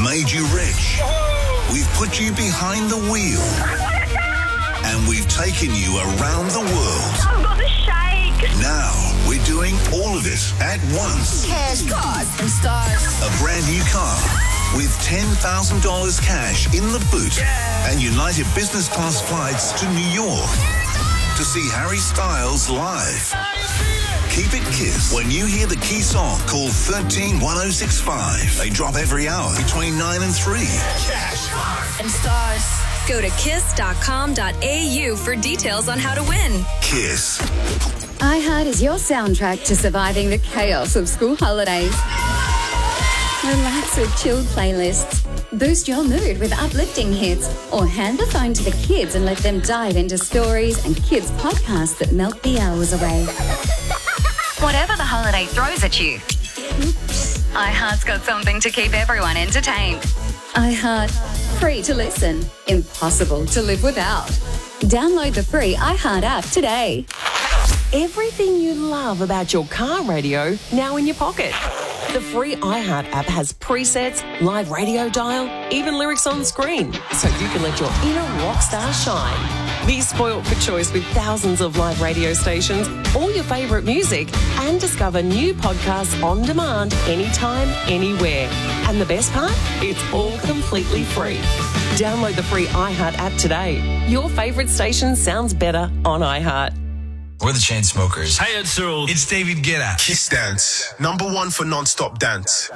made you rich. We've put you behind the wheel. And we've taken you around the world. I've got the shake. Now we're doing all of it at once. Cash, cars, and stars. A brand new car with $10,000 cash in the boot and United Business Class flights to New York to see Harry Styles live. Keep it KISS. When you hear the key song, call 131065. They drop every hour between 9 and 3. Cash, cars, and stars. Go to kiss.com.au for details on how to win. KISS. iHeart is your soundtrack to surviving the chaos of school holidays. Relax with chilled playlists. Boost your mood with uplifting hits. Or hand the phone to the kids and let them dive into stories and kids' podcasts that melt the hours away. Whatever the holiday throws at you, iHeart's got something to keep everyone entertained. iHeart. Free to listen. Impossible to live without. Download the free iHeart app today. Everything you love about your car radio now in your pocket. The free iHeart app has presets, live radio dial, even lyrics on screen, so you can let your inner rock star shine. Be spoilt for choice with thousands of live radio stations, all your favourite music, and discover new podcasts on demand anytime, anywhere. And the best part? It's all completely free. Download the free iHeart app today. Your favourite station sounds better on iHeart. We're the Chainsmokers. Hey, it's Cyril. It's David Guetta. Kiss Dance, #1 for non-stop dance.